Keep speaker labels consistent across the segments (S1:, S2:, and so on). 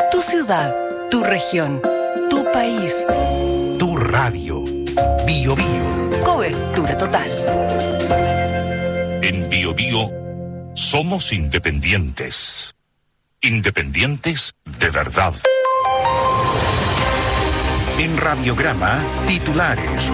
S1: Tu ciudad, tu región, tu país.
S2: Tu radio. Bio Bio.
S1: Cobertura total.
S2: En Bio Bio somos independientes. Independientes de verdad. En Radiograma, titulares.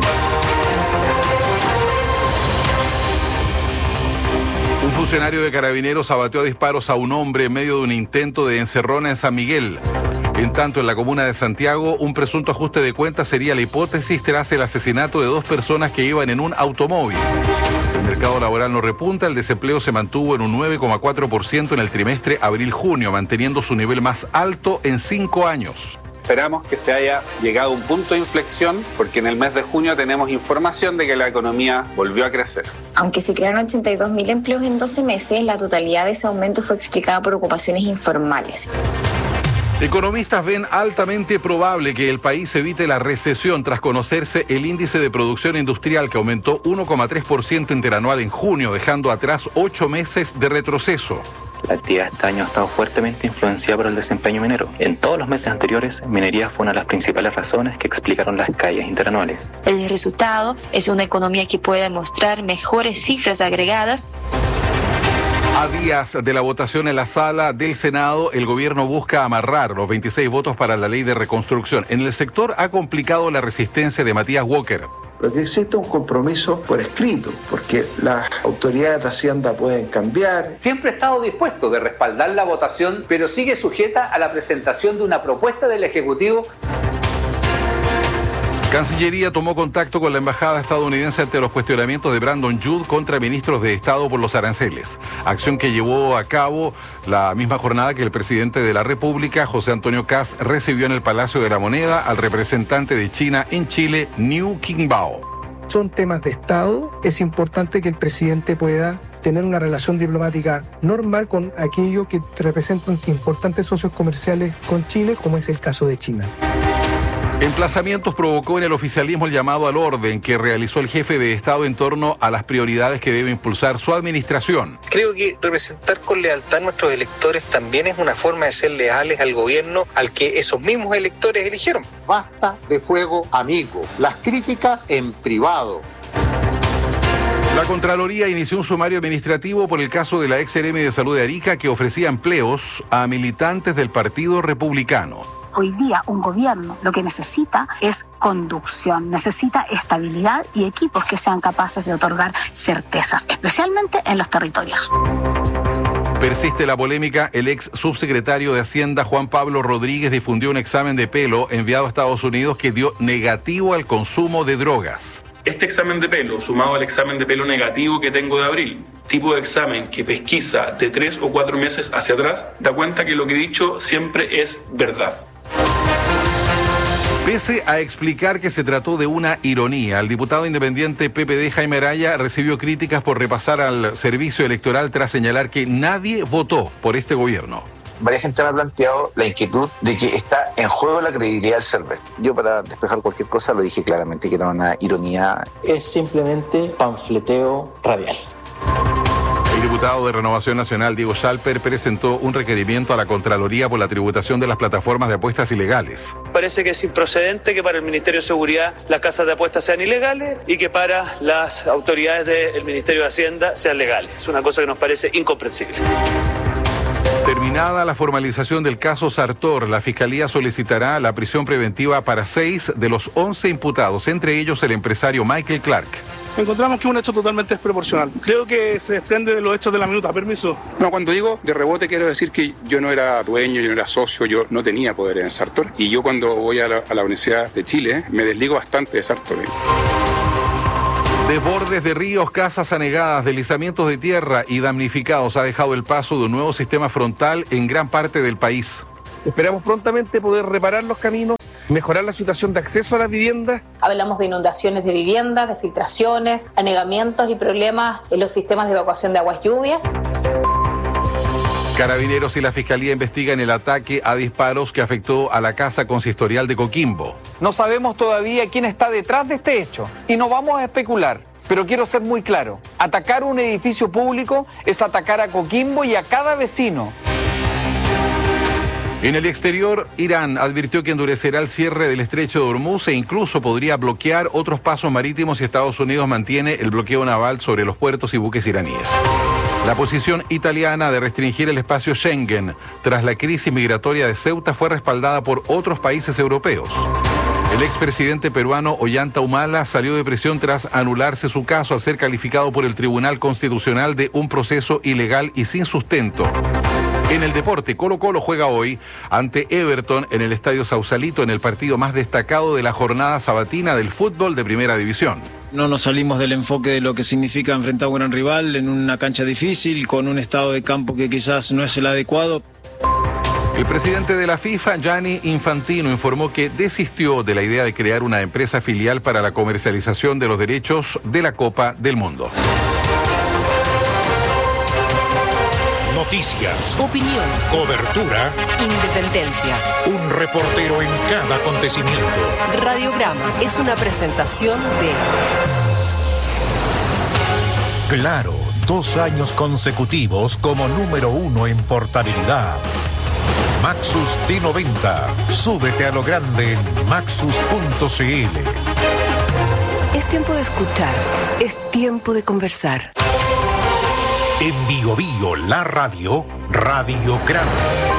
S3: Un funcionario de Carabineros abatió a disparos a un hombre en medio de un intento de encerrona en San Miguel. En tanto, en la comuna de Santiago, un presunto ajuste de cuentas sería la hipótesis tras el asesinato de 2 personas que iban en un automóvil. El mercado laboral no repunta, el desempleo se mantuvo en un 9,4% en el trimestre abril-junio, manteniendo su nivel más alto en 5 años.
S4: Esperamos que se haya llegado a un punto de inflexión porque en el mes de junio tenemos información de que la economía volvió a crecer.
S5: Aunque se crearon 82.000 empleos en 12 meses, la totalidad de ese aumento fue explicada por ocupaciones informales.
S3: Economistas ven altamente probable que el país evite la recesión tras conocerse el índice de producción industrial que aumentó 1,3% interanual en junio, dejando atrás 8 meses de retroceso.
S6: La actividad este año ha estado fuertemente influenciada por el desempeño minero. En todos los meses anteriores, minería fue una de las principales razones que explicaron las caídas interanuales.
S7: El resultado es una economía que puede mostrar mejores cifras agregadas.
S3: A días de la votación en la sala del Senado, el gobierno busca amarrar los 26 votos para la ley de reconstrucción. En el sector ha complicado la resistencia de Matías Walker.
S8: Pero que existe un compromiso por escrito, porque las autoridades de Hacienda pueden cambiar.
S9: Siempre ha estado dispuesto de respaldar la votación, pero sigue sujeta a la presentación de una propuesta del Ejecutivo.
S3: Cancillería tomó contacto con la embajada estadounidense ante los cuestionamientos de Brandon Judd contra ministros de Estado por los aranceles. Acción que llevó a cabo la misma jornada que el presidente de la República, José Antonio Kast, recibió en el Palacio de la Moneda al representante de China en Chile, Niu Qingbao.
S10: Son temas de Estado. Es importante que el presidente pueda tener una relación diplomática normal con aquellos que representan importantes socios comerciales con Chile, como es el caso de China.
S3: Emplazamientos provocó en el oficialismo el llamado al orden que realizó el jefe de Estado en torno a las prioridades que debe impulsar su administración.
S11: Creo que representar con lealtad a nuestros electores también es una forma de ser leales al gobierno al que esos mismos electores eligieron.
S12: Basta de fuego amigo, las críticas en privado.
S3: La Contraloría inició un sumario administrativo por el caso de la ex-seremi de Salud de Arica que ofrecía empleos a militantes del Partido Republicano.
S13: Hoy día un gobierno lo que necesita es conducción, necesita estabilidad y equipos que sean capaces de otorgar certezas, especialmente en los territorios.
S3: Persiste la polémica. El ex subsecretario de Hacienda, Juan Pablo Rodríguez, difundió un examen de pelo enviado a Estados Unidos que dio negativo al consumo de drogas.
S14: Este examen de pelo, sumado al examen de pelo negativo que tengo de abril, tipo de examen que pesquisa de 3 o 4 meses hacia atrás, da cuenta que lo que he dicho siempre es verdad.
S3: Pese a explicar que se trató de una ironía, el diputado independiente PPD Jaime Araya recibió críticas por repasar al servicio electoral tras señalar que nadie votó por este gobierno.
S15: Varias gente me ha planteado la inquietud de que está en juego la credibilidad del CERVEL. Yo, para despejar cualquier cosa, lo dije claramente que era una ironía.
S16: Es simplemente panfleteo radial.
S3: El diputado de Renovación Nacional, Diego Schalper, presentó un requerimiento a la Contraloría por la tributación de las plataformas de apuestas ilegales.
S17: Parece que es improcedente que para el Ministerio de Seguridad las casas de apuestas sean ilegales y que para las autoridades del Ministerio de Hacienda sean legales. Es una cosa que nos parece incomprensible.
S3: Terminada la formalización del caso Sartor, la Fiscalía solicitará la prisión preventiva para 6 de los 11 imputados, entre ellos el empresario Michael Clark.
S18: Encontramos que es un hecho totalmente desproporcional. Creo que se desprende de los hechos de la minuta. Permiso.
S19: No, cuando digo de rebote quiero decir que yo no era dueño, yo no era socio, yo no tenía poder en Sartor. Y yo cuando voy a la Universidad de Chile me desligo bastante de Sartor.
S3: Desbordes de ríos, casas anegadas, deslizamientos de tierra y damnificados ha dejado el paso de un nuevo sistema frontal en gran parte del país.
S20: Esperamos prontamente poder reparar los caminos, mejorar la situación de acceso a las viviendas.
S21: Hablamos de inundaciones de viviendas, de filtraciones, anegamientos y problemas en los sistemas de evacuación de aguas lluvias.
S3: Carabineros y la Fiscalía investigan el ataque a disparos que afectó a la casa consistorial de Coquimbo.
S22: No sabemos todavía quién está detrás de este hecho y no vamos a especular. Pero quiero ser muy claro, atacar un edificio público es atacar a Coquimbo y a cada vecino.
S3: En el exterior, Irán advirtió que endurecerá el cierre del estrecho de Hormuz e incluso podría bloquear otros pasos marítimos si Estados Unidos mantiene el bloqueo naval sobre los puertos y buques iraníes. La posición italiana de restringir el espacio Schengen tras la crisis migratoria de Ceuta fue respaldada por otros países europeos. El expresidente peruano Ollanta Humala salió de prisión tras anularse su caso al ser calificado por el Tribunal Constitucional de un proceso ilegal y sin sustento. En el deporte, Colo-Colo juega hoy ante Everton en el Estadio Sausalito en el partido más destacado de la jornada sabatina del fútbol de Primera División.
S1: No nos salimos del enfoque de lo que significa enfrentar a un gran rival en una cancha difícil, con un estado de campo que quizás no es el adecuado.
S3: El presidente de la FIFA, Gianni Infantino, informó que desistió de la idea de crear una empresa filial para la comercialización de los derechos de la Copa del Mundo.
S2: Noticias,
S23: opinión,
S2: cobertura,
S23: independencia.
S2: Un reportero en cada acontecimiento.
S23: Radiograma es una presentación de
S2: Claro, 2 años consecutivos como número 1 en portabilidad. Maxus T90. Súbete a lo grande en maxus.cl.
S23: Es tiempo de escuchar, es tiempo de conversar.
S2: En Bio Bio, la radio, Radiograma.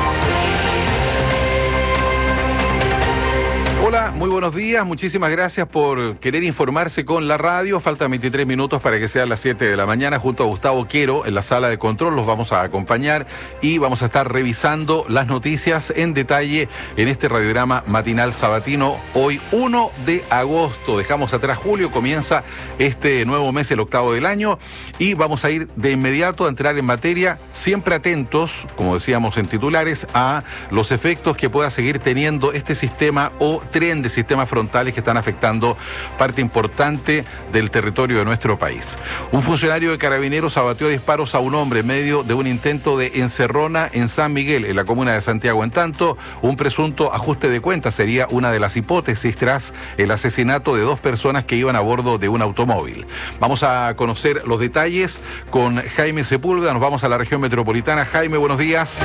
S3: Hola, muy buenos días, muchísimas gracias por querer informarse con la radio. Faltan 23 minutos para que sean las 7 de la mañana. Junto a Gustavo Quero en la sala de control los vamos a acompañar y vamos a estar revisando las noticias en detalle en este radiograma matinal sabatino. Hoy 1 de agosto, dejamos atrás julio, comienza este nuevo mes, el octavo del año, y vamos a ir de inmediato a entrar en materia, siempre atentos, como decíamos en titulares, a los efectos que pueda seguir teniendo este sistema o tren de sistemas frontales que están afectando parte importante del territorio de nuestro país. Un funcionario de Carabineros abatió a disparos a un hombre en medio de un intento de encerrona en San Miguel, en la comuna de Santiago. En tanto, un presunto ajuste de cuentas sería una de las hipótesis tras el asesinato de 2 personas que iban a bordo de un automóvil. Vamos a conocer los detalles con Jaime Sepúlveda. Nos vamos a la región metropolitana. Jaime, buenos días.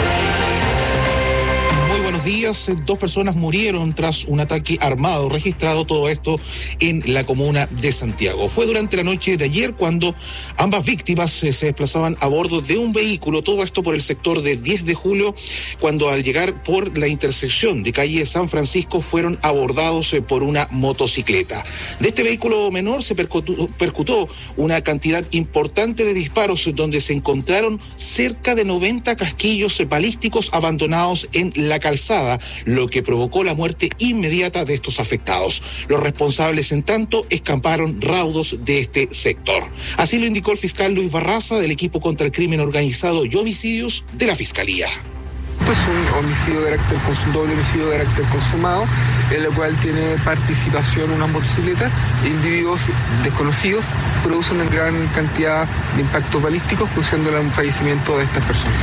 S24: Buenos días, 2 personas murieron tras un ataque armado registrado, todo esto en la comuna de Santiago. Fue durante la noche de ayer cuando ambas víctimas se desplazaban a bordo de un vehículo, todo esto por el sector de 10 de julio, cuando al llegar por la intersección de calle San Francisco fueron abordados por una motocicleta. De este vehículo menor se percutó una cantidad importante de disparos, donde se encontraron cerca de 90 casquillos balísticos abandonados en la calzada, lo que provocó la muerte inmediata de estos afectados. Los responsables, en tanto, escaparon raudos de este sector. Así lo indicó el fiscal Luis Barraza del equipo contra el crimen organizado y homicidios de la Fiscalía.
S25: Es un homicidio de carácter consumado, doble homicidio de carácter consumado, en el cual tiene participación una motocicleta, individuos desconocidos, producen una gran cantidad de impactos balísticos, produciendo el fallecimiento de estas personas.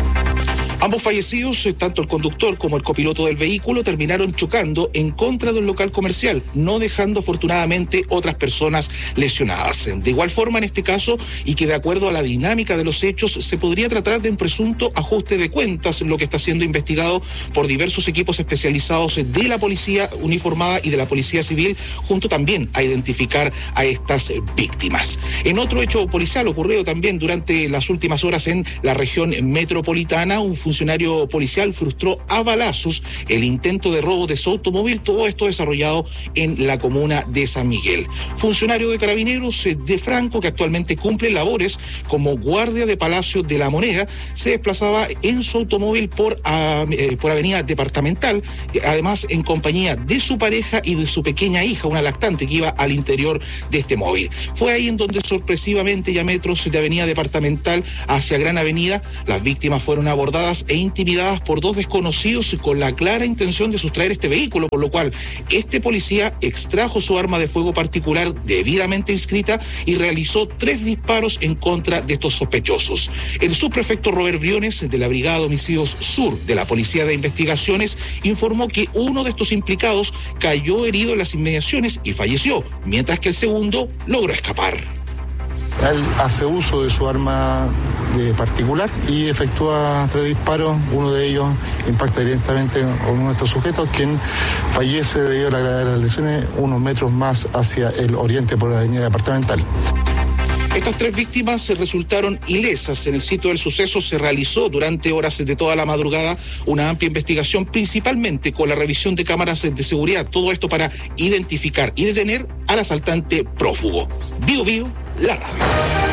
S24: Ambos fallecidos, tanto el conductor como el copiloto del vehículo, terminaron chocando en contra de un local comercial, no dejando afortunadamente otras personas lesionadas. De igual forma, en este caso, y que de acuerdo a la dinámica de los hechos, se podría tratar de un presunto ajuste de cuentas, lo que está siendo investigado por diversos equipos especializados de la policía uniformada y de la policía civil, junto también a identificar a estas víctimas. En otro hecho policial ocurrido también durante las últimas horas en la región metropolitana, un funcionario policial frustró a balazos el intento de robo de su automóvil, todo esto desarrollado en la comuna de San Miguel. Funcionario de Carabineros de Franco, que actualmente cumple labores como guardia de Palacio de la Moneda, se desplazaba en su automóvil por Avenida Departamental, además en compañía de su pareja y de su pequeña hija, una lactante, que iba al interior de este móvil. Fue ahí en donde sorpresivamente, ya metros de Avenida Departamental hacia Gran Avenida, las víctimas fueron abordadas e intimidadas por 2 desconocidos con la clara intención de sustraer este vehículo, por lo cual este policía extrajo su arma de fuego particular debidamente inscrita y realizó 3 disparos en contra de estos sospechosos. El subprefecto Robert Briones, de la Brigada de Homicidios Sur de la Policía de Investigaciones, informó que uno de estos implicados cayó herido en las inmediaciones y falleció, mientras que el segundo logró escapar.
S4: Él hace uso de su arma particular y efectúa 3 disparos. Uno de ellos impacta directamente a uno de estos sujetos, quien fallece debido a la gravedad de las lesiones unos metros más hacia el oriente por la avenida departamental.
S24: Estas 3 víctimas resultaron ilesas. En el sitio del suceso se realizó durante horas de toda la madrugada una amplia investigación, principalmente con la revisión de cámaras de seguridad. Todo esto para identificar y detener al asaltante prófugo. Bio Bio, la radio.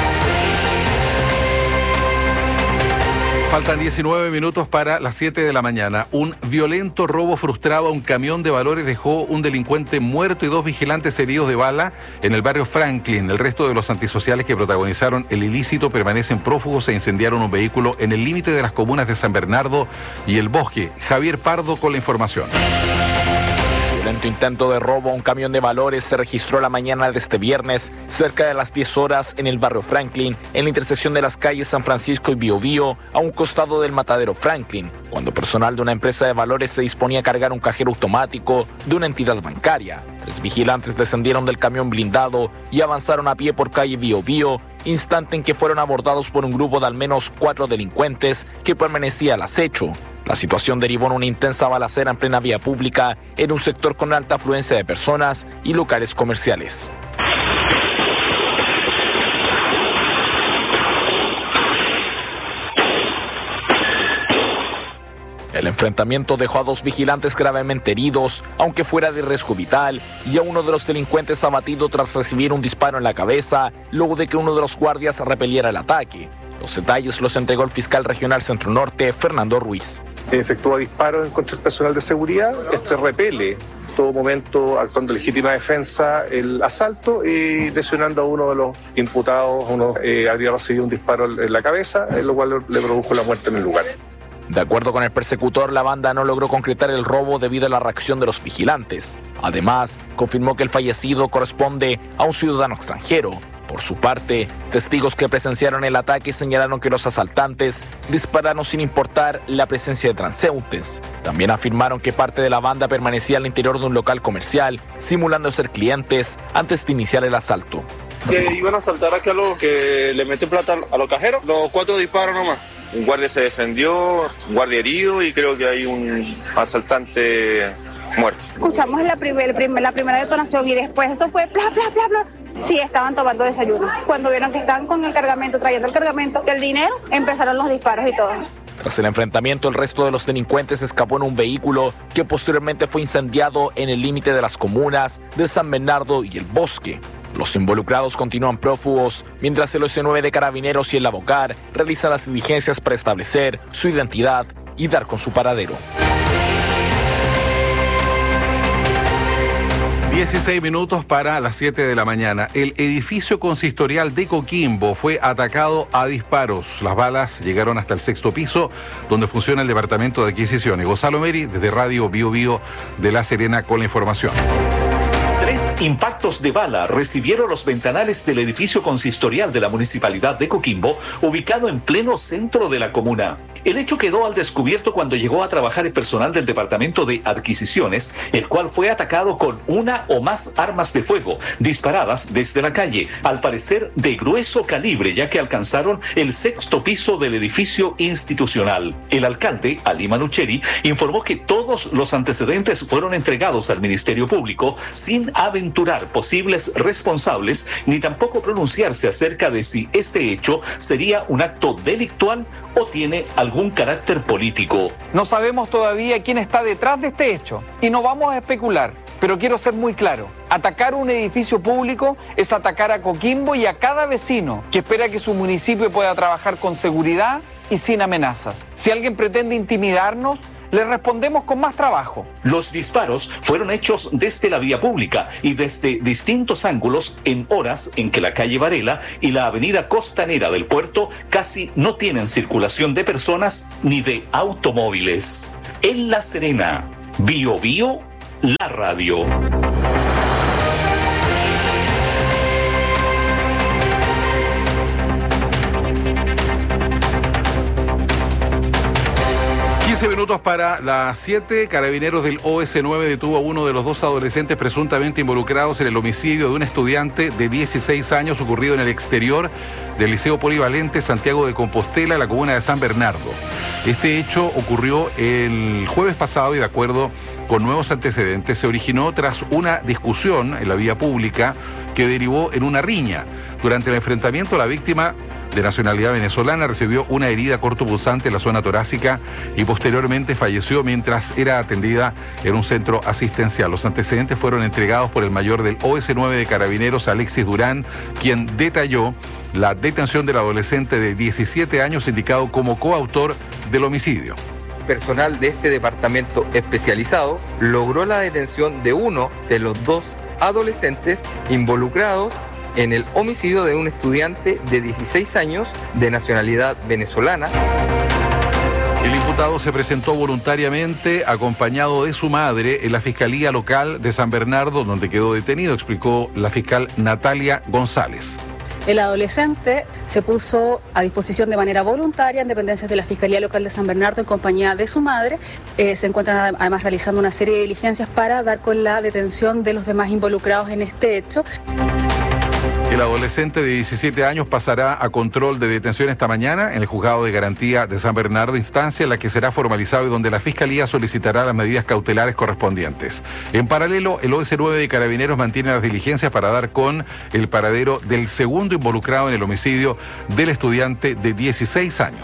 S3: Faltan 19 minutos para las 7 de la mañana. Un violento robo frustrado a un camión de valores dejó un delincuente muerto y 2 vigilantes heridos de bala en el barrio Franklin. El resto de los antisociales que protagonizaron el ilícito permanecen prófugos e incendiaron un vehículo en el límite de las comunas de San Bernardo y El Bosque. Javier Pardo con la información.
S5: Violento intento de robo a un camión de valores se registró la mañana de este viernes, cerca de las 10 horas en el barrio Franklin, en la intersección de las calles San Francisco y Bio Bio, a un costado del matadero Franklin, cuando personal de una empresa de valores se disponía a cargar un cajero automático de una entidad bancaria. 3 vigilantes descendieron del camión blindado y avanzaron a pie por calle Bio Bio, instante en que fueron abordados por un grupo de al menos 4 delincuentes que permanecía al acecho. La situación derivó en una intensa balacera en plena vía pública en un sector con alta afluencia de personas y locales comerciales. El enfrentamiento dejó a 2 vigilantes gravemente heridos, aunque fuera de riesgo vital, y a uno de los delincuentes abatido tras recibir un disparo en la cabeza, luego de que uno de los guardias repeliera el ataque. Los detalles los entregó el fiscal regional Centro Norte, Fernando Ruiz.
S6: Efectúa disparos en contra del personal de seguridad, repele en todo momento, actuando en legítima defensa, el asalto y lesionando a uno de los imputados. Uno habría recibido un disparo en la cabeza, lo cual le produjo la muerte en el lugar.
S5: De acuerdo con el persecutor, la banda no logró concretar el robo debido a la reacción de los vigilantes. Además, confirmó que el fallecido corresponde a un ciudadano extranjero. Por su parte, testigos que presenciaron el ataque señalaron que los asaltantes dispararon sin importar la presencia de transeúntes. También afirmaron que parte de la banda permanecía al interior de un local comercial, simulando ser clientes antes de iniciar el asalto.
S7: Que iban a asaltar aquí a los que le meten plata a los cajeros, los 4 disparos nomás. Un guardia se defendió, un guardia herido y creo que hay un asaltante muerto.
S8: Escuchamos la primera detonación y después eso fue bla, bla, bla, bla. Sí, estaban tomando desayuno. Cuando vieron que estaban con el cargamento, trayendo el cargamento del dinero, empezaron los disparos y todo.
S5: Tras el enfrentamiento, el resto de los delincuentes escapó en un vehículo que posteriormente fue incendiado en el límite de las comunas de San Bernardo y El Bosque. Los involucrados continúan prófugos, mientras el OC9 de Carabineros y el Avocar realizan las diligencias para establecer su identidad y dar con su paradero.
S3: 16 minutos para las 7 de la mañana. El edificio consistorial de Coquimbo fue atacado a disparos. Las balas llegaron hasta el 6º piso, donde funciona el departamento de adquisiciones. Gonzalo Meri, desde Radio Bio Bio de La Serena, con la información.
S26: 3 impactos de bala recibieron los ventanales del edificio consistorial de la Municipalidad de Coquimbo, ubicado en pleno centro de la comuna. El hecho quedó al descubierto cuando llegó a trabajar el personal del Departamento de Adquisiciones, el cual fue atacado con una o más armas de fuego disparadas desde la calle, al parecer de grueso calibre, ya que alcanzaron el 6º piso del edificio institucional. El alcalde, Ali Manucheri, informó que todos los antecedentes fueron entregados al Ministerio Público sin aventurar posibles responsables ni tampoco pronunciarse acerca de si este hecho sería un acto delictual o tiene algún carácter político.
S22: No sabemos todavía quién está detrás de este hecho y no vamos a especular, pero quiero ser muy claro. Atacar un edificio público es atacar a Coquimbo y a cada vecino que espera que su municipio pueda trabajar con seguridad y sin amenazas. Si alguien pretende intimidarnos, le respondemos con más trabajo.
S26: Los disparos fueron hechos desde la vía pública y desde distintos ángulos en horas en que la calle Varela y la avenida costanera del puerto casi no tienen circulación de personas ni de automóviles. En La Serena, Bio Bio, la radio.
S3: 15 minutos para las 7, Carabineros del OS9 detuvo a uno de los 2 adolescentes presuntamente involucrados en el homicidio de un estudiante de 16 años ocurrido en el exterior del Liceo Polivalente Santiago de Compostela, en la comuna de San Bernardo. Este hecho ocurrió el jueves pasado y, de acuerdo con nuevos antecedentes, se originó tras una discusión en la vía pública que derivó en una riña. Durante el enfrentamiento, la víctima, de nacionalidad venezolana, recibió una herida cortopunzante en la zona torácica y posteriormente falleció mientras era atendida en un centro asistencial. Los antecedentes fueron entregados por el mayor del OS9 de Carabineros, Alexis Durán, quien detalló la detención del adolescente de 17 años indicado como coautor del homicidio.
S9: Personal de este departamento especializado logró la detención de uno de los 2 adolescentes involucrados en el homicidio de un estudiante de 16 años de nacionalidad venezolana.
S3: El imputado se presentó voluntariamente acompañado de su madre en la Fiscalía Local de San Bernardo, donde quedó detenido, explicó la fiscal Natalia González.
S10: El adolescente se puso a disposición de manera voluntaria en dependencias de la Fiscalía Local de San Bernardo en compañía de su madre. Se encuentran además realizando una serie de diligencias para dar con la detención de los demás involucrados en este hecho.
S3: El adolescente de 17 años pasará a control de detención esta mañana en el Juzgado de Garantía de San Bernardo, instancia en la que será formalizado y donde la Fiscalía solicitará las medidas cautelares correspondientes. En paralelo, el OS9 de Carabineros mantiene las diligencias para dar con el paradero del segundo involucrado en el homicidio del estudiante de 16 años.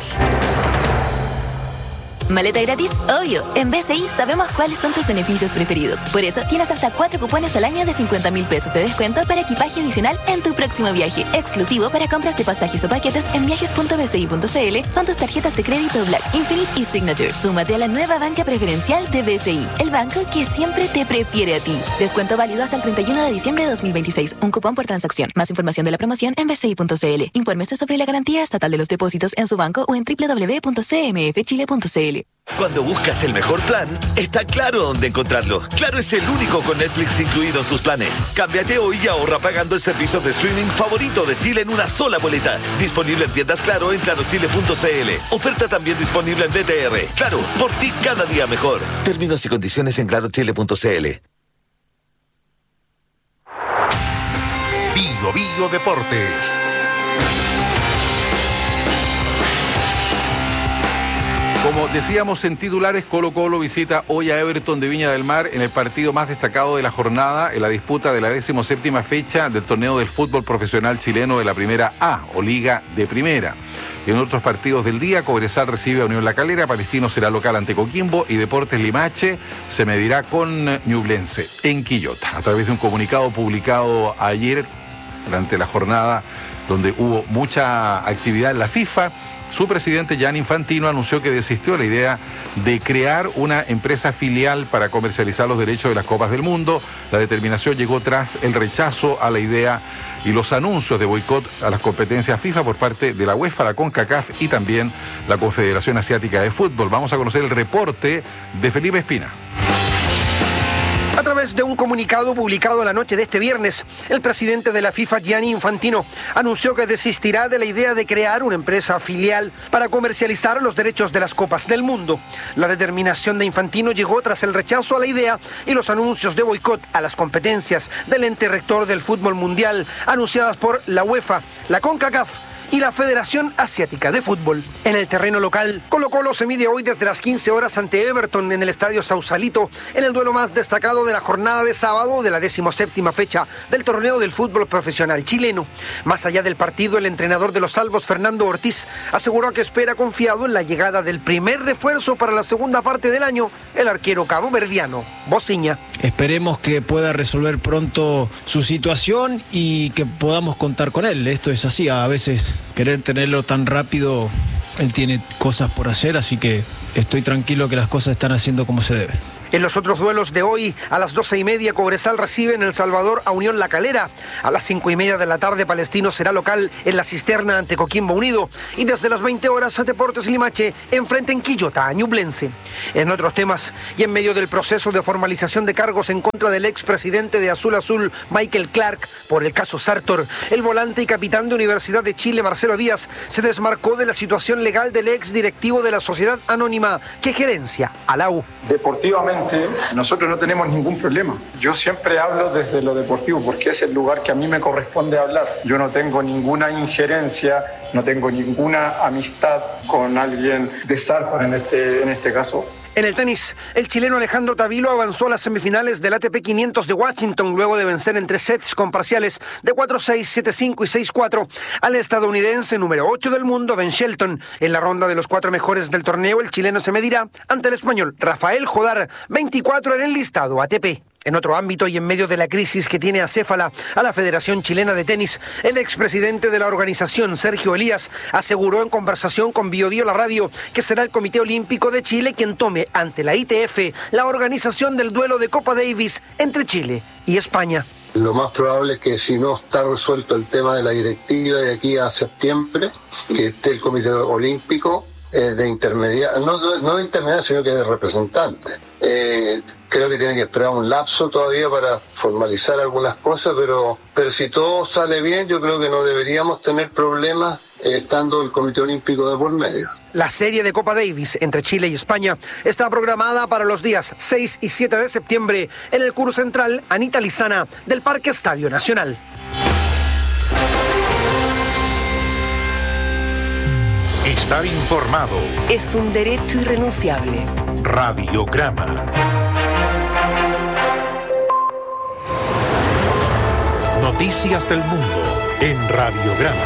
S11: ¿Maleta gratis? Obvio. En BCI sabemos cuáles son tus beneficios preferidos. Por eso tienes hasta 4 cupones al año de 50.000 pesos de descuento para equipaje adicional en tu próximo viaje. Exclusivo para compras de pasajes o paquetes en viajes.bci.cl con tus tarjetas de crédito Black, Infinite y Signature. Súmate a la nueva banca preferencial de BCI, el banco que siempre te prefiere a ti. Descuento válido hasta el 31 de diciembre de 2026. Un cupón por transacción. Más información de la promoción en bci.cl. Infórmese sobre la garantía estatal de los depósitos en su banco o en www.cmfchile.cl.
S12: Cuando buscas el mejor plan, está Claro dónde encontrarlo. Claro es el único con Netflix incluido en sus planes. Cámbiate hoy y ahorra pagando el servicio de streaming favorito de Chile en una sola boleta. Disponible en tiendas Claro en clarochile.cl. Oferta también disponible en BTR. Claro, por ti cada día mejor. Términos y condiciones en clarochile.cl.
S2: Bio Bio Deportes.
S3: Como decíamos en titulares, Colo-Colo visita hoy a Everton de Viña del Mar en el partido más destacado de la jornada, en la disputa de la 17ª fecha del torneo del fútbol profesional chileno de la Primera A o Liga de Primera. En otros partidos del día, Cobresal recibe a Unión La Calera, Palestino será local ante Coquimbo y Deportes Limache se medirá con Ñublense en Quillota. A través de un comunicado publicado ayer durante la jornada donde hubo mucha actividad en la FIFA, su presidente Gianni Infantino anunció que desistió de la idea de crear una empresa filial para comercializar los derechos de las Copas del Mundo. La determinación llegó tras el rechazo a la idea y los anuncios de boicot a las competencias FIFA por parte de la UEFA, la CONCACAF y también la Confederación Asiática de Fútbol. Vamos a conocer el reporte de Felipe Espina.
S13: A través de un comunicado publicado la noche de este viernes, el presidente de la FIFA, Gianni Infantino, anunció que desistirá de la idea de crear una empresa filial para comercializar los derechos de las Copas del Mundo. La determinación de Infantino llegó tras el rechazo a la idea y los anuncios de boicot a las competencias del ente rector del fútbol mundial, anunciadas por la UEFA, la CONCACAF y la Federación Asiática de Fútbol. En el terreno local, Colo-Colo se mide hoy desde las 15 horas ante Everton en el Estadio Sausalito, en el duelo más destacado de la jornada de sábado de la 17ª fecha del torneo del fútbol profesional chileno. Más allá del partido, el entrenador de los Salvos, Fernando Ortiz, aseguró que espera confiado en la llegada del primer refuerzo para la segunda parte del año, el arquero caboverdiano, Bociña.
S1: Esperemos que pueda resolver pronto su situación y que podamos contar con él. Esto es así, a veces querer tenerlo tan rápido, él tiene cosas por hacer, así que estoy tranquilo que las cosas están haciendo como se debe.
S13: En los otros duelos de hoy, a las 12:30, Cobresal recibe en El Salvador a Unión La Calera. A las 5:30 de la tarde, Palestino será local en La Cisterna ante Coquimbo Unido. Y desde las 20 horas, Deportes Limache enfrenta en Quillota a Ñublense. En otros temas, y en medio del proceso de formalización de cargos en contra del expresidente de Azul Azul, Michael Clark, por el caso Sartor, el volante y capitán de Universidad de Chile, Marcelo Díaz, se desmarcó de la situación legal del ex directivo de la sociedad anónima que gerencia a la U.
S14: Deportivamente, nosotros no tenemos ningún problema. Yo siempre hablo desde lo deportivo porque es el lugar que a mí me corresponde hablar. Yo no tengo ninguna injerencia, no tengo ninguna amistad con alguien de Sartor en este caso.
S13: En el tenis, el chileno Alejandro Tavilo avanzó a las semifinales del ATP 500 de Washington luego de vencer en 3 sets con parciales de 4-6, 7-5 y 6-4 al estadounidense número 8 del mundo, Ben Shelton. En la ronda de los 4 mejores del torneo, el chileno se medirá ante el español Rafael Jodar, 24 en el listado ATP. En otro ámbito y en medio de la crisis que tiene acéfala a la Federación Chilena de Tenis, el expresidente de la organización, Sergio Elías, aseguró en conversación con Bio Bio La Radio que será el Comité Olímpico de Chile quien tome ante la ITF la organización del duelo de Copa Davis entre Chile y España.
S15: Lo más probable es que si no está resuelto el tema de la directiva de aquí a septiembre, que esté el Comité Olímpico de intermediario, no de intermediario, sino que de representante. Creo que tiene que esperar un lapso todavía para formalizar algunas cosas, pero si todo sale bien, yo creo que no deberíamos tener problemas estando el Comité Olímpico de por medio.
S13: La serie de Copa Davis entre Chile y España está programada para los días 6 y 7 de septiembre en el Curso Central Anita Lizana del Parque Estadio Nacional.
S2: Estar informado
S23: es un derecho irrenunciable.
S2: Radiograma. Noticias del mundo en Radiograma.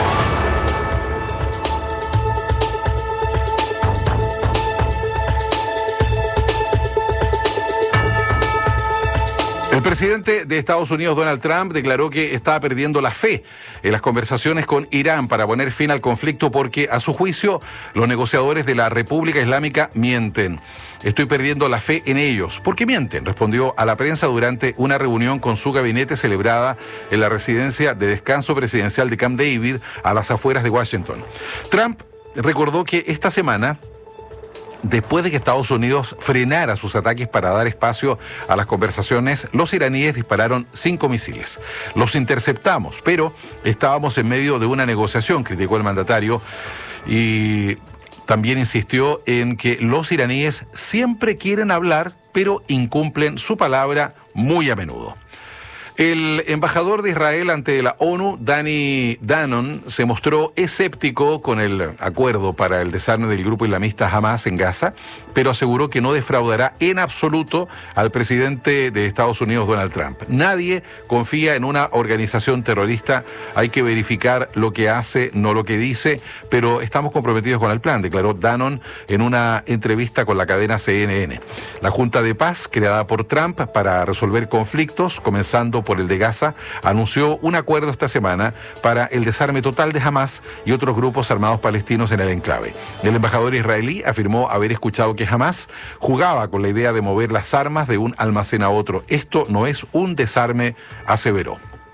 S3: El presidente de Estados Unidos, Donald Trump, declaró que estaba perdiendo la fe en las conversaciones con Irán para poner fin al conflicto porque, a su juicio, los negociadores de la República Islámica mienten. Estoy perdiendo la fe en ellos. ¿Por qué mienten?, respondió a la prensa durante una reunión con su gabinete celebrada en la residencia de descanso presidencial de Camp David, a las afueras de Washington. Trump recordó que esta semana, después de que Estados Unidos frenara sus ataques para dar espacio a las conversaciones, los iraníes dispararon 5 misiles. Los interceptamos, pero estábamos en medio de una negociación, criticó el mandatario, y también insistió en que los iraníes siempre quieren hablar, pero incumplen su palabra muy a menudo. El embajador de Israel ante la ONU, Danny Danon, se mostró escéptico con el acuerdo para el desarme del grupo islamista Hamas en Gaza, pero aseguró que no defraudará en absoluto al presidente de Estados Unidos, Donald Trump. Nadie confía en una organización terrorista, hay que verificar lo que hace, no lo que dice, pero estamos comprometidos con el plan, declaró Danon en una entrevista con la cadena CNN. La Junta de Paz, creada por Trump para resolver conflictos, comenzando por el de Gaza, anunció un acuerdo esta semana para el desarme total de Hamas y otros grupos armados palestinos en el enclave. El embajador israelí afirmó haber escuchado que Hamas jugaba con la idea de mover las armas de un almacén a otro. Esto no es un desarme, aseveró.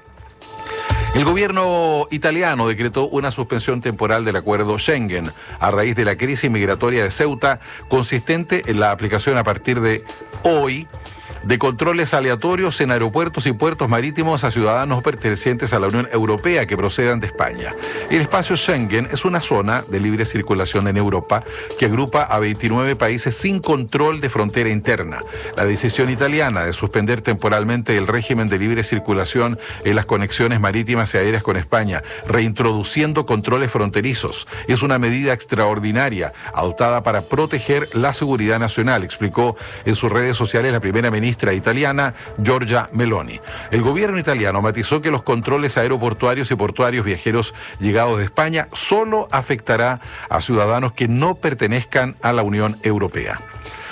S3: El gobierno italiano decretó una suspensión temporal del acuerdo Schengen a raíz de la crisis migratoria de Ceuta, consistente en la aplicación a partir de hoy de controles aleatorios en aeropuertos y puertos marítimos a ciudadanos pertenecientes a la Unión Europea que procedan de España. El espacio Schengen es una zona de libre circulación en Europa que agrupa a 29 países sin control de frontera interna. La decisión italiana de suspender temporalmente el régimen de libre circulación en las conexiones marítimas y aéreas con España, reintroduciendo controles fronterizos, es una medida extraordinaria adoptada para proteger la seguridad nacional, explicó en sus redes sociales la primera ministra italiana Giorgia Meloni. El gobierno italiano matizó que los controles aeroportuarios y portuarios viajeros llegados de España solo afectará a ciudadanos que no pertenezcan a la Unión Europea.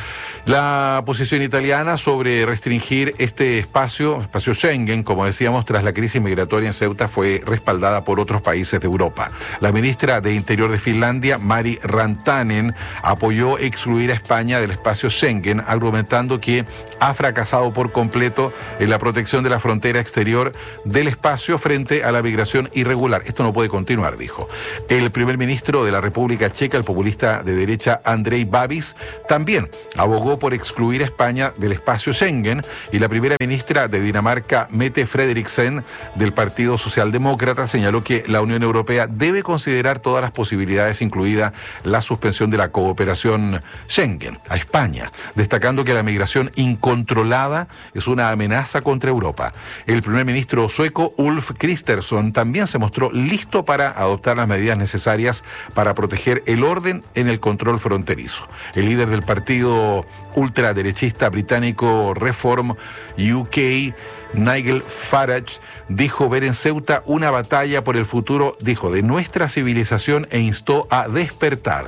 S3: La posición italiana sobre restringir este espacio Schengen, como decíamos, tras la crisis migratoria en Ceuta, fue respaldada por otros países de Europa. La ministra de Interior de Finlandia, Mari Rantanen, apoyó excluir a España del espacio Schengen, argumentando que ha fracasado por completo en la protección de la frontera exterior del espacio frente a la migración irregular. Esto no puede continuar, dijo. El primer ministro de la República Checa, el populista de derecha Andrej Babis, también abogó por excluir a España del espacio Schengen, y la primera ministra de Dinamarca, Mette Frederiksen, del Partido Socialdemócrata, señaló que la Unión Europea debe considerar todas las posibilidades, incluida la suspensión de la cooperación Schengen a España, destacando que la migración incontrolada es una amenaza contra Europa. El primer ministro sueco, Ulf Kristersson, también se mostró listo para adoptar las medidas necesarias para proteger el orden en el control fronterizo. El líder del partido ultraderechista británico Reform UK, Nigel Farage, dijo ver en Ceuta una batalla por el futuro, dijo, de nuestra civilización, e instó a despertar.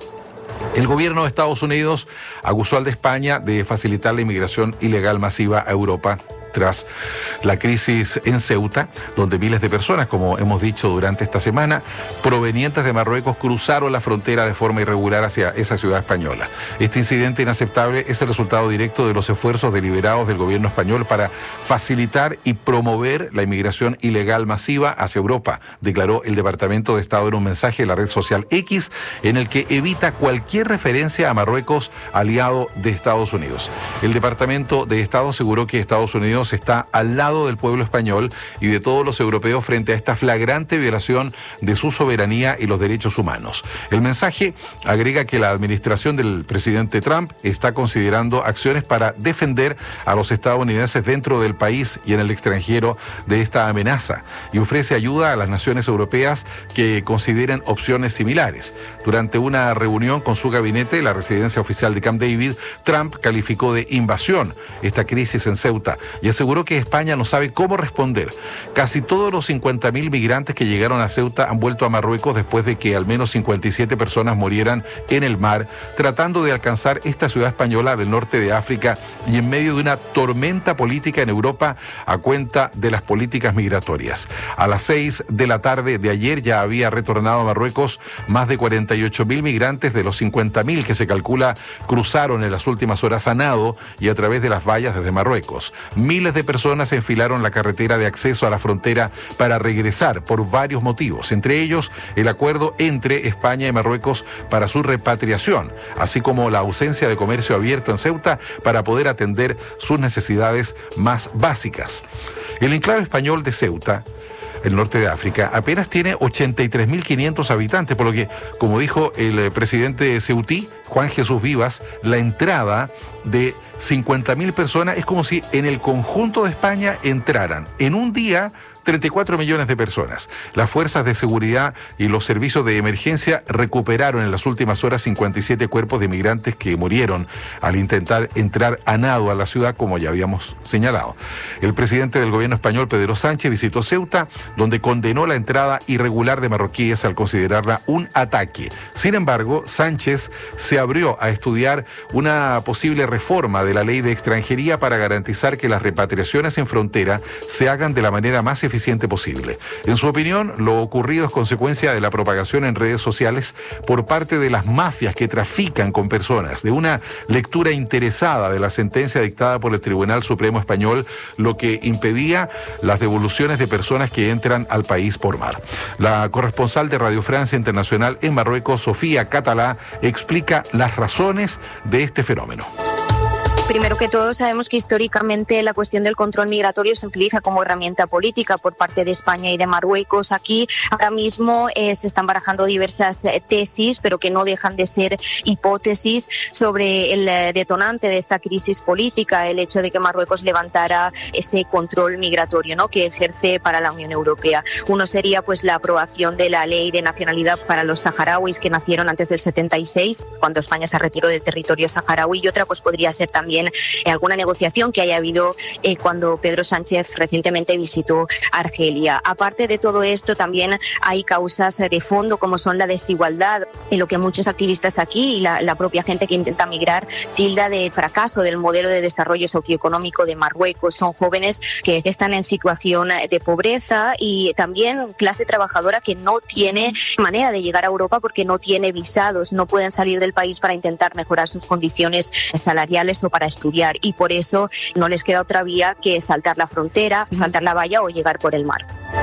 S3: El gobierno de Estados Unidos acusó al de España de facilitar la inmigración ilegal masiva a Europa tras la crisis en Ceuta, donde miles de personas, como hemos dicho durante esta semana, provenientes de Marruecos, cruzaron la frontera de forma irregular hacia esa ciudad española. Este incidente inaceptable es el resultado directo de los esfuerzos deliberados del gobierno español para facilitar y promover la inmigración ilegal masiva hacia Europa, declaró el Departamento de Estado en un mensaje en la red social X, en el que evita cualquier referencia a Marruecos, aliado de Estados Unidos. El Departamento de Estado aseguró que Estados Unidos está al lado del pueblo español y de todos los europeos frente a esta flagrante violación de su soberanía y los derechos humanos. El mensaje agrega que la administración del presidente Trump está considerando acciones para defender a los estadounidenses dentro del país y en el extranjero de esta amenaza, y ofrece ayuda a las naciones europeas que consideren opciones similares. Durante una reunión con su gabinete, la residencia oficial de Camp David, Trump calificó de invasión esta crisis en Ceuta y aseguró que España no sabe cómo responder. Casi todos los 50.000 migrantes que llegaron a Ceuta han vuelto a Marruecos después de que al menos 57 personas murieran en el mar tratando de alcanzar esta ciudad española del norte de África, y en medio de una tormenta política en Europa a cuenta de las políticas migratorias. A las 6 de la tarde de ayer ya había retornado a Marruecos más de 48.000 migrantes de los 50.000 que se calcula cruzaron en las últimas horas a nado y a través de las vallas desde Marruecos. Miles de personas enfilaron la carretera de acceso a la frontera para regresar por varios motivos, entre ellos el acuerdo entre España y Marruecos para su repatriación, así como la ausencia de comercio abierto en Ceuta para poder atender sus necesidades más básicas. El enclave español de Ceuta, el norte de África, apenas tiene 83.500 habitantes, por lo que, como dijo el presidente ceutí, Juan Jesús Vivas, la entrada de 50.000 personas es como si en el conjunto de España entraran en un día 34 millones de personas. Las fuerzas de seguridad y los servicios de emergencia recuperaron en las últimas horas 57 cuerpos de migrantes que murieron al intentar entrar a nado a la ciudad, como ya habíamos señalado. El presidente del gobierno español, Pedro Sánchez, visitó Ceuta, donde condenó la entrada irregular de marroquíes al considerarla un ataque. Sin embargo, Sánchez se abrió a estudiar una posible reforma de la ley de extranjería para garantizar que las repatriaciones en frontera se hagan de la manera más eficiente posible. En su opinión, lo ocurrido es consecuencia de la propagación en redes sociales por parte de las mafias que trafican con personas, de una lectura interesada de la sentencia dictada por el Tribunal Supremo Español, lo que impedía las devoluciones de personas que entran al país por mar. La corresponsal de Radio Francia Internacional en Marruecos, Sofía Catalá, explica las razones de este fenómeno.
S16: Primero que todo, sabemos que históricamente la cuestión del control migratorio se utiliza como herramienta política por parte de España y de Marruecos. Aquí ahora mismo se están barajando diversas tesis, pero que no dejan de ser hipótesis sobre el detonante de esta crisis política, el hecho de que Marruecos levantara ese control migratorio, ¿no?, que ejerce para la Unión Europea. Uno sería pues la aprobación de la ley de nacionalidad para los saharauis que nacieron antes del 76, cuando España se retiró del territorio saharaui, y otra pues podría ser también también alguna negociación que haya habido cuando Pedro Sánchez recientemente visitó Argelia. Aparte de todo esto, también hay causas de fondo como son la desigualdad, en lo que muchos activistas aquí y la propia gente que intenta migrar tilda de fracaso del modelo de desarrollo socioeconómico de Marruecos. Son jóvenes que están en situación de pobreza y también clase trabajadora que no tiene manera de llegar a Europa porque no tiene visados, no pueden salir del país para intentar mejorar sus condiciones salariales o para estudiar, y por eso no les queda otra vía que saltar la frontera, saltar la valla o llegar por el mar.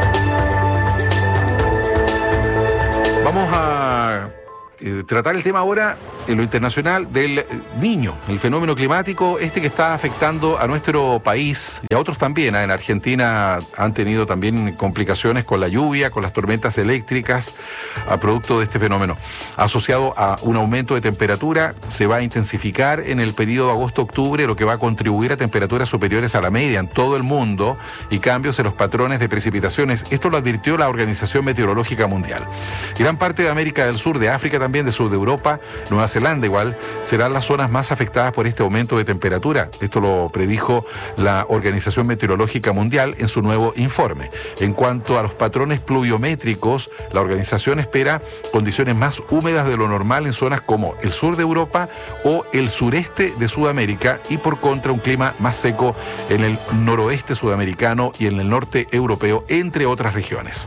S3: Vamos a tratar el tema ahora en lo internacional del Niño, el fenómeno climático que está afectando a nuestro país y a otros también. En Argentina han tenido también complicaciones con la lluvia, con las tormentas eléctricas, a producto de este fenómeno. Asociado a un aumento de temperatura, se va a intensificar en el periodo agosto-octubre, lo que va a contribuir a temperaturas superiores a la media en todo el mundo y cambios en los patrones de precipitaciones. Esto lo advirtió la Organización Meteorológica Mundial. Gran parte de América del Sur, de África también, de sur de Europa, Nueva Zelanda igual, serán las zonas más afectadas por este aumento de temperatura. Esto lo predijo la Organización Meteorológica Mundial en su nuevo informe. En cuanto a los patrones pluviométricos, la organización espera condiciones más húmedas de lo normal en zonas como el sur de Europa o el sureste de Sudamérica, y por contra un clima más seco en el noroeste sudamericano y en el norte europeo, entre otras regiones.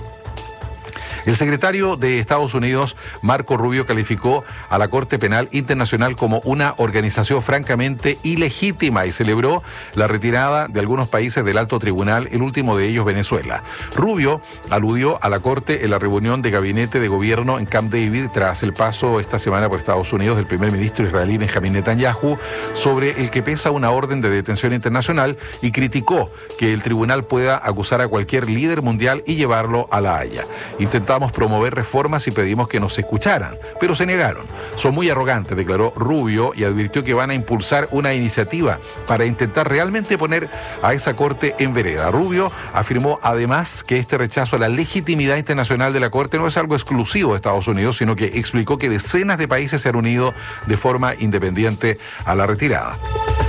S3: El secretario de Estados Unidos, Marco Rubio, calificó a la Corte Penal Internacional como una organización francamente ilegítima y celebró la retirada de algunos países del alto tribunal, el último de ellos Venezuela. Rubio aludió a la Corte en la reunión de gabinete de gobierno en Camp David tras el paso esta semana por Estados Unidos del primer ministro israelí Benjamín Netanyahu, sobre el que pesa una orden de detención internacional, y criticó que el tribunal pueda acusar a cualquier líder mundial y llevarlo a La Haya. Intentamos promover reformas y pedimos que nos escucharan, pero se negaron. Son muy arrogantes, declaró Rubio, y advirtió que van a impulsar una iniciativa para intentar realmente poner a esa corte en vereda. Rubio afirmó además que este rechazo a la legitimidad internacional de la corte no es algo exclusivo de Estados Unidos, sino que explicó que decenas de países se han unido de forma independiente a la retirada.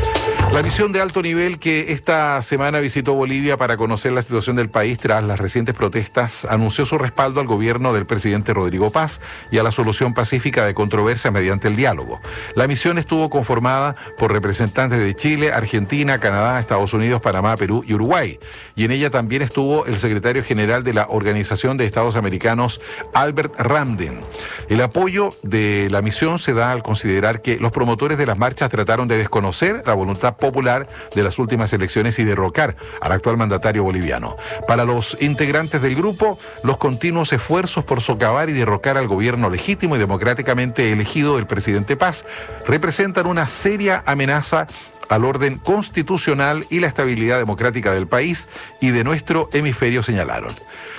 S3: La misión de alto nivel que esta semana visitó Bolivia para conocer la situación del país tras las recientes protestas anunció su respaldo al gobierno del presidente Rodrigo Paz y a la solución pacífica de controversias mediante el diálogo. La misión estuvo conformada por representantes de Chile, Argentina, Canadá, Estados Unidos, Panamá, Perú y Uruguay. Y en ella también estuvo el secretario general de la Organización de Estados Americanos, Albert Ramden. El apoyo de la misión se da al considerar que los promotores de las marchas trataron de desconocer la voluntad popular de las últimas elecciones y derrocar al actual mandatario boliviano. Para los integrantes del grupo, los continuos esfuerzos por socavar y derrocar al gobierno legítimo y democráticamente elegido del presidente Paz representan una seria amenaza al orden constitucional y la estabilidad democrática del país y de nuestro hemisferio, señalaron.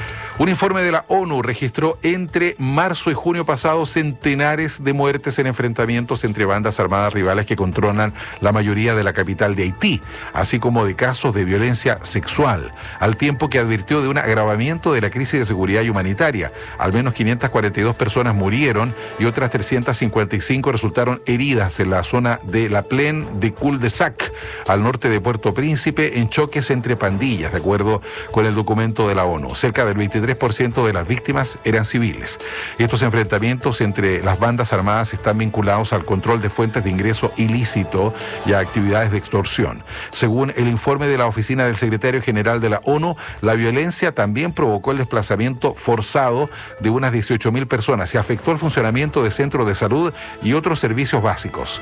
S3: Un informe de la ONU registró entre marzo y junio pasado centenares de muertes en enfrentamientos entre bandas armadas rivales que controlan la mayoría de la capital de Haití, así como de casos de violencia sexual, al tiempo que advirtió de un agravamiento de la crisis de seguridad y humanitaria. Al menos 542 personas murieron y otras 355 resultaron heridas en la zona de la Plaine de Cul-de-Sac, al norte de Puerto Príncipe, en choques entre pandillas, de acuerdo con el documento de la ONU. Cerca del 23% de las víctimas eran civiles. Estos enfrentamientos entre las bandas armadas están vinculados al control de fuentes de ingreso ilícito y a actividades de extorsión. Según el informe de la Oficina del Secretario General de la ONU, la violencia también provocó el desplazamiento forzado de unas 18.000 personas y afectó el funcionamiento de centros de salud y otros servicios básicos.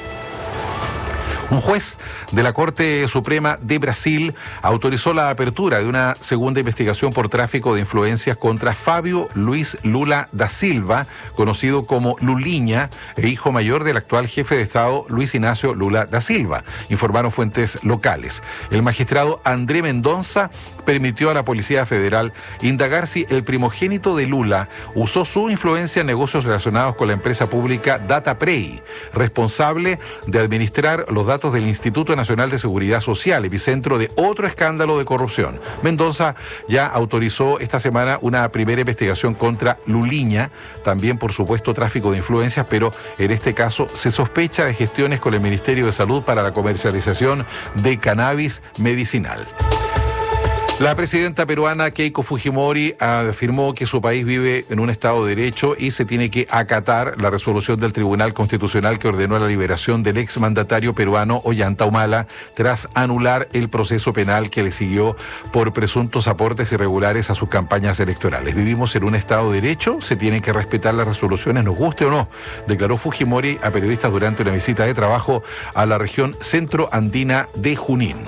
S3: Un juez de la Corte Suprema de Brasil autorizó la apertura de una segunda investigación por tráfico de influencias contra Fábio Luiz Lula da Silva, conocido como Lulinha, e hijo mayor del actual jefe de Estado Luis Inácio Lula da Silva, informaron fuentes locales. El magistrado André Mendonça permitió a la Policía Federal indagar si el primogénito de Lula usó su influencia en negocios relacionados con la empresa pública Dataprey, responsable de administrar los datos datos del Instituto Nacional de Seguridad Social, epicentro de otro escándalo de corrupción. Mendoza ya autorizó esta semana una primera investigación contra Luliña, también por supuesto tráfico de influencias, pero en este caso se sospecha de gestiones con el Ministerio de Salud para la comercialización de cannabis medicinal. La presidenta peruana Keiko Fujimori afirmó que su país vive en un Estado de Derecho y se tiene que acatar la resolución del Tribunal Constitucional que ordenó la liberación del exmandatario peruano Ollanta Humala tras anular el proceso penal que le siguió por presuntos aportes irregulares a sus campañas electorales. Vivimos en un Estado de Derecho, se tienen que respetar las resoluciones, nos guste o no, declaró Fujimori a periodistas durante una visita de trabajo a la región centroandina de Junín.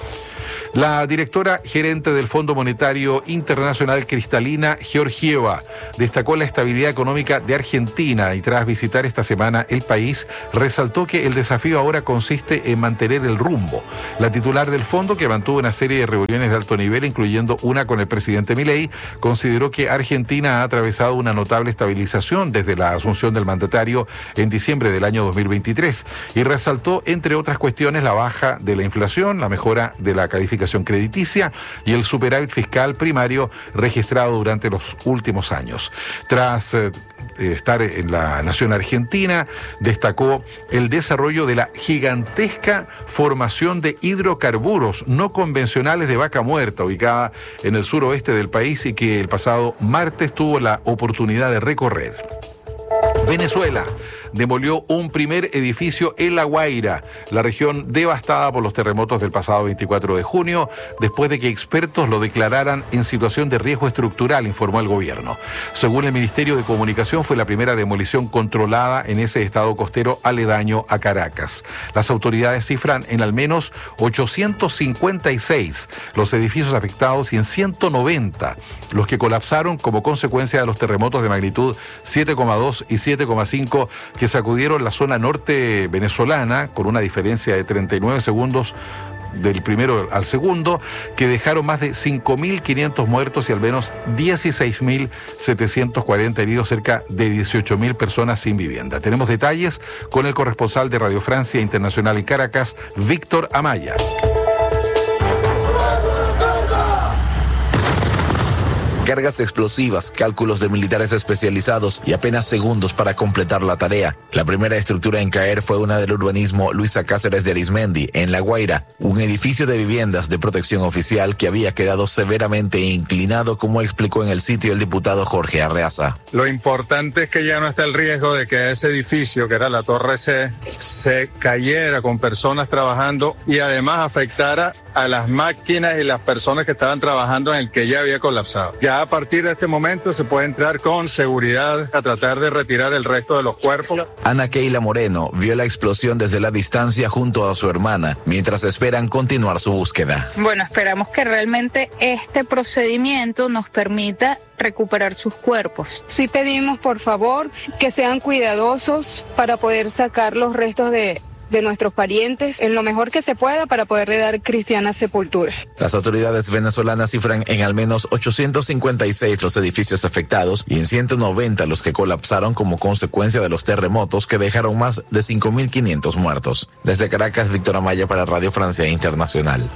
S3: La directora gerente del Fondo Monetario Internacional, Kristalina Georgieva, destacó la estabilidad económica de Argentina y tras visitar esta semana el país, resaltó que el desafío ahora consiste en mantener el rumbo. La titular del fondo, que mantuvo una serie de reuniones de alto nivel, incluyendo una con el presidente Milei, consideró que Argentina ha atravesado una notable estabilización desde la asunción del mandatario en diciembre del año 2023 y resaltó, entre otras cuestiones, la baja de la inflación, la mejora de la calificación crediticia y el superávit fiscal primario registrado durante los últimos años. Tras estar en la nación argentina, destacó el desarrollo de la gigantesca formación de hidrocarburos no convencionales de Vaca Muerta, ubicada en el suroeste del país y que el pasado martes tuvo la oportunidad de recorrer. Venezuela demolió un primer edificio en La Guaira, la región devastada por los terremotos del pasado 24 de junio, después de que expertos lo declararan en situación de riesgo estructural, informó el gobierno. Según el Ministerio de Comunicación, fue la primera demolición controlada en ese estado costero aledaño a Caracas. Las autoridades cifran en al menos 856 los edificios afectados y en 190 los que colapsaron como consecuencia de los terremotos de magnitud 7,2 y 7,5 que sacudieron la zona norte venezolana con una diferencia de 39 segundos del primero al segundo, que dejaron más de 5.500 muertos y al menos 16.740 heridos, cerca de 18.000 personas sin vivienda. Tenemos detalles con el corresponsal de Radio Francia Internacional en Caracas, Víctor Amaya.
S17: Cargas explosivas, cálculos de militares especializados y apenas segundos para completar la tarea. La primera estructura en caer fue una del urbanismo Luisa Cáceres de Arismendi, en La Guaira, un edificio de viviendas de protección oficial que había quedado severamente inclinado, como explicó en el sitio el diputado Jorge Arreaza.
S18: Lo importante es que ya no está el riesgo de que ese edificio, que era la Torre C, se cayera con personas trabajando y además afectara a las máquinas y las personas que estaban trabajando en el que ya había colapsado. Ya a partir de este momento se puede entrar con seguridad a tratar de retirar el resto de los cuerpos.
S17: Ana Keila Moreno vio la explosión desde la distancia junto a su hermana, mientras esperan continuar su búsqueda.
S19: Bueno, esperamos que realmente este procedimiento nos permita recuperar sus cuerpos.
S20: Sí pedimos, por favor, que sean cuidadosos para poder sacar los restos de nuestros parientes en lo mejor que se pueda para poderle dar cristiana sepultura.
S17: Las autoridades venezolanas cifran en al menos 856 los edificios afectados y en 190 los que colapsaron como consecuencia de los terremotos que dejaron más de 5.500 muertos. Desde Caracas, Víctor Amaya para Radio Francia Internacional.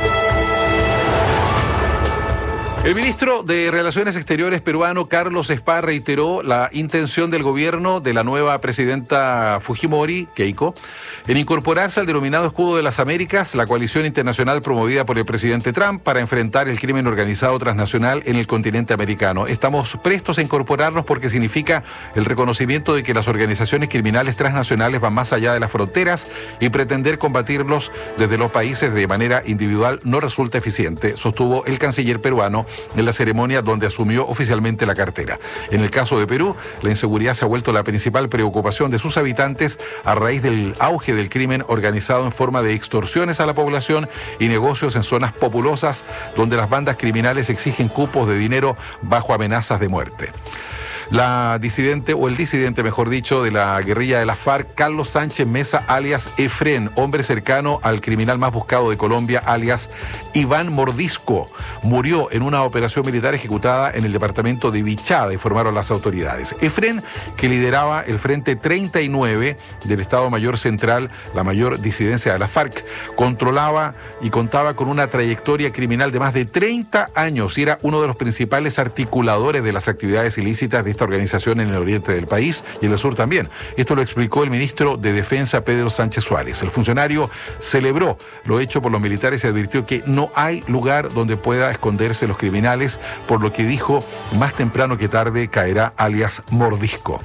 S3: El ministro de Relaciones Exteriores peruano, Carlos Spa, reiteró la intención del gobierno de la nueva presidenta Fujimori, Keiko, en incorporarse al denominado Escudo de las Américas, la coalición internacional promovida por el presidente Trump para enfrentar el crimen organizado transnacional en el continente americano. Estamos prestos a incorporarnos porque significa el reconocimiento de que las organizaciones criminales transnacionales van más allá de las fronteras y pretender combatirlos desde los países de manera individual no resulta eficiente, sostuvo el canciller peruano en la ceremonia donde asumió oficialmente la cartera. En el caso de Perú, la inseguridad se ha vuelto la principal preocupación de sus habitantes a raíz del auge del crimen organizado en forma de extorsiones a la población y negocios en zonas populosas donde las bandas criminales exigen cupos de dinero bajo amenazas de muerte. La disidente, o el disidente mejor dicho, de la guerrilla de la FARC, Carlos Sánchez Mesa, alias Efrén, hombre cercano al criminal más buscado de Colombia, alias Iván Mordisco, murió en una operación militar ejecutada en el departamento de Vichada, informaron las autoridades. Efrén, que lideraba el Frente 39 del Estado Mayor Central, la mayor disidencia de la FARC, controlaba y contaba con una trayectoria criminal de más de 30 años y era uno de los principales articuladores de las actividades ilícitas de esta organización en el oriente del país y en el sur también. Esto lo explicó el ministro de Defensa, Pedro Sánchez Suárez. El funcionario celebró lo hecho por los militares y advirtió que no hay lugar donde pueda esconderse los criminales, por lo que dijo, más temprano que tarde caerá alias Mordisco.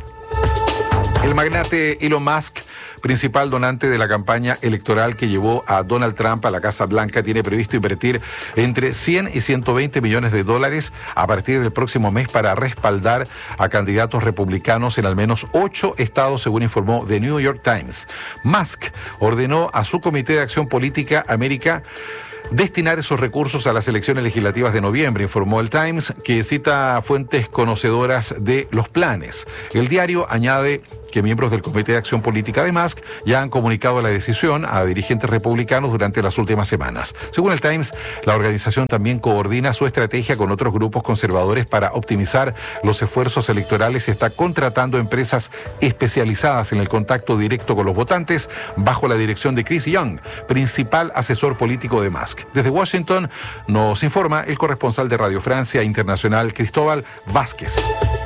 S3: El magnate Elon Musk, principal donante de la campaña electoral que llevó a Donald Trump a la Casa Blanca, tiene previsto invertir entre 100 y 120 millones de dólares a partir del próximo mes para respaldar a candidatos republicanos en al menos 8 estados, según informó The New York Times. Musk ordenó a su Comité de Acción Política América destinar esos recursos a las elecciones legislativas de noviembre, informó el Times, que cita fuentes conocedoras de los planes. El diario añade que miembros del Comité de Acción Política de Musk ya han comunicado la decisión a dirigentes republicanos durante las últimas semanas. Según el Times, la organización también coordina su estrategia con otros grupos conservadores para optimizar los esfuerzos electorales y está contratando empresas especializadas en el contacto directo con los votantes bajo la dirección de Chris Young, principal asesor político de Musk. Desde Washington nos informa el corresponsal de Radio Francia Internacional, Cristóbal Vázquez.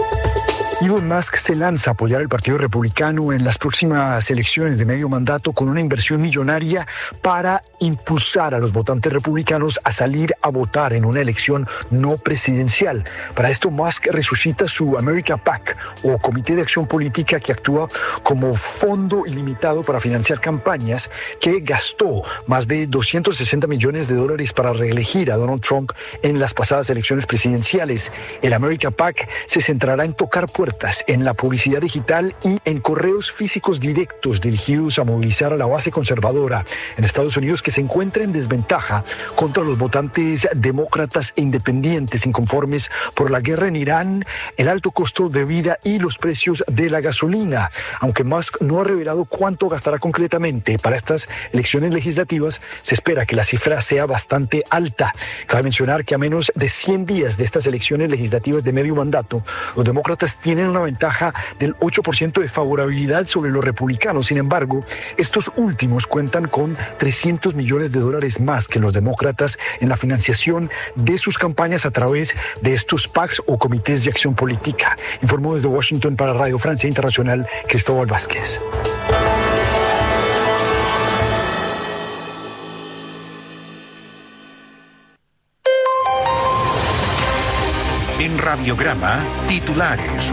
S4: Elon Musk se lanza a apoyar al Partido Republicano en las próximas elecciones de medio mandato con una inversión millonaria para impulsar a los votantes republicanos a salir a votar en una elección no presidencial. Para esto, Musk resucita su America PAC, o Comité de Acción Política, que actúa como fondo ilimitado para financiar campañas, que gastó más de 260 millones de dólares para reelegir a Donald Trump en las pasadas elecciones presidenciales. El America PAC se centrará en tocar puertas, en la publicidad digital y en correos físicos directos dirigidos a movilizar a la base conservadora en Estados Unidos, que se encuentra en desventaja contra los votantes demócratas e independientes inconformes por la guerra en Irán, el alto costo de vida y los precios de la gasolina. Aunque Musk no ha revelado cuánto gastará concretamente para estas elecciones legislativas, se espera que la cifra sea bastante alta. Cabe mencionar que a menos de 100 días de estas elecciones legislativas de medio mandato, los demócratas tienen una ventaja del 8% de favorabilidad sobre los republicanos. Sin embargo, estos últimos cuentan con 300 millones de dólares más que los demócratas en la financiación de sus campañas a través de estos PACs o comités de acción política. Informó desde Washington para Radio Francia Internacional, Cristóbal Vázquez.
S2: En Radiograma, titulares.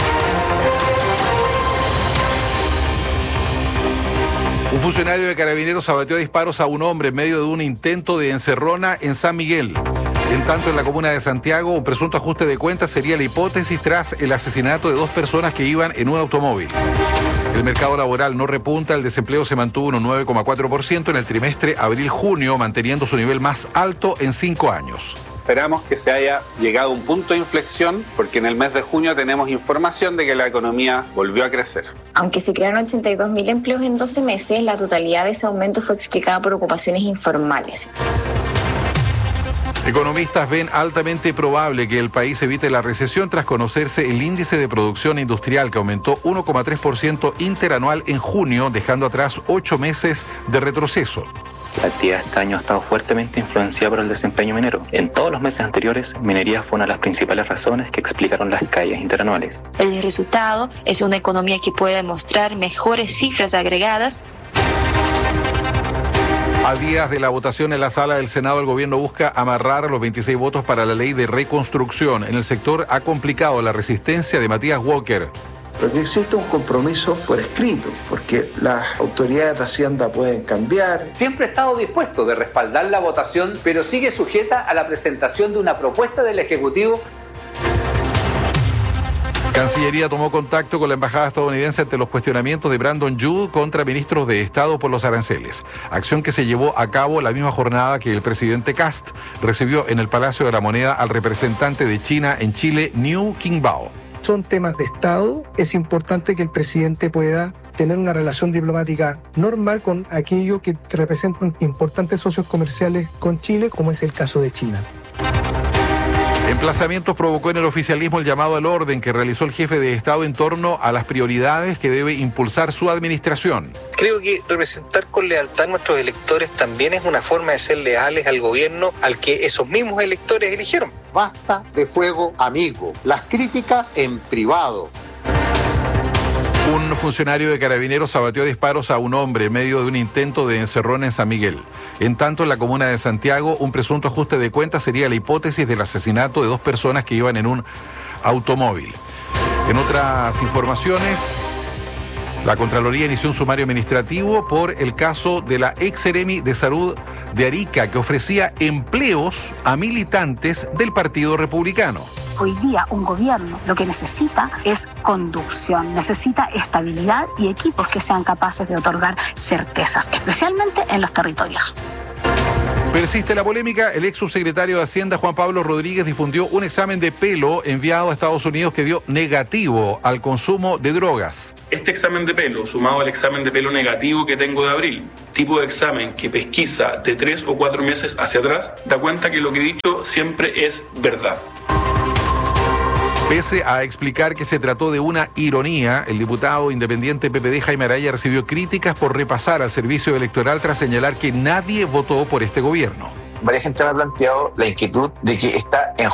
S3: Un funcionario de Carabineros abatió a disparos a un hombre en medio de un intento de encerrona en San Miguel. En tanto, en la comuna de Santiago, un presunto ajuste de cuentas sería la hipótesis tras el asesinato de 2 personas que iban en un automóvil. El mercado laboral no repunta, el desempleo se mantuvo en un 9,4% en el trimestre abril-junio, manteniendo su nivel más alto en 5 años.
S6: Esperamos que se haya llegado a un punto de inflexión, porque en el mes de junio tenemos información de que la economía volvió a crecer.
S7: Aunque se crearon 82.000 empleos en 12 meses, la totalidad de ese aumento fue explicada por ocupaciones informales.
S3: Economistas ven altamente probable que el país evite la recesión tras conocerse el índice de producción industrial, que aumentó 1,3% interanual en junio, dejando atrás 8 meses de retroceso.
S21: La actividad de este año ha estado fuertemente influenciada por el desempeño minero. En todos los meses anteriores, minería fue una de las principales razones que explicaron las caídas interanuales.
S24: El resultado es una economía que puede mostrar mejores cifras agregadas.
S3: A días de la votación en la sala del Senado, el gobierno busca amarrar los 26 votos para la ley de reconstrucción. En el sector ha complicado la resistencia de Matías Walker.
S25: Porque existe un compromiso por escrito, porque las autoridades de Hacienda pueden cambiar.
S27: Siempre ha estado dispuesto de respaldar la votación, pero sigue sujeta a la presentación de una propuesta del Ejecutivo.
S3: Cancillería tomó contacto con la embajada estadounidense ante los cuestionamientos de Brandon Judd contra ministros de Estado por los aranceles. Acción que se llevó a cabo la misma jornada que el presidente Kast recibió en el Palacio de la Moneda al representante de China en Chile, Niu Qingbao.
S5: son temas de Estado, es importante que el presidente pueda tener una relación diplomática normal con aquello que representan importantes socios comerciales con Chile, como es el caso de China.
S3: Emplazamientos provocó en el oficialismo el llamado al orden que realizó el jefe de Estado en torno a las prioridades que debe impulsar su administración.
S8: Creo que representar con lealtad a nuestros electores también es una forma de ser leales al gobierno al que esos mismos electores eligieron.
S9: Basta de fuego amigo, las críticas en privado.
S3: Un funcionario de Carabineros abatió a disparos a un hombre en medio de un intento de encerrón en San Miguel. En tanto, en la comuna de Santiago, un presunto ajuste de cuentas sería la hipótesis del asesinato de 2 personas que iban en un automóvil. En otras informaciones, la Contraloría inició un sumario administrativo por el caso de la ex Seremi de Salud de Arica, que ofrecía empleos a militantes del Partido Republicano.
S10: Hoy día un gobierno lo que necesita es conducción, necesita estabilidad y equipos que sean capaces de otorgar certezas, especialmente en los territorios.
S3: Persiste la polémica. El ex subsecretario de Hacienda, Juan Pablo Rodríguez, difundió un examen de pelo enviado a Estados Unidos que dio negativo al consumo de drogas.
S11: Este examen de pelo, sumado al examen de pelo negativo que tengo de abril, tipo de examen que pesquisa de 3 o 4 meses hacia atrás, da cuenta que lo que he dicho siempre es verdad.
S3: Pese a explicar que se trató de una ironía, el diputado independiente PPD Jaime Araya recibió críticas por repasar al servicio electoral tras señalar que nadie votó por este gobierno.
S22: Varias gente me ha planteado la inquietud de que está en